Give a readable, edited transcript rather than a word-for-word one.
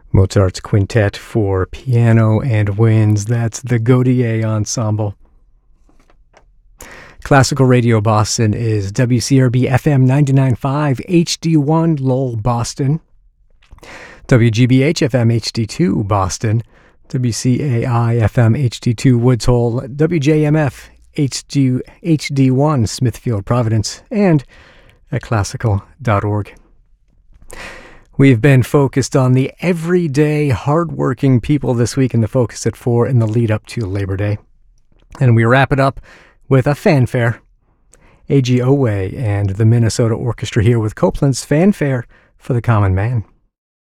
Mozart's Quintet for piano and winds. That's the Gaudier Ensemble. Classical Radio Boston is WCRB FM 99.5 HD1 Lowell, Boston. WGBH FM HD2 Boston. WCAI FM HD2 Woods Hole. WJMF HD1 Smithfield, Providence. And at classical.org. We've been focused on the everyday, hardworking people this week in the Focus at 4 in the lead up to Labor Day. And we wrap it up with a fanfare. A.G. Oway and the Minnesota Orchestra here with Copland's Fanfare for the Common Man.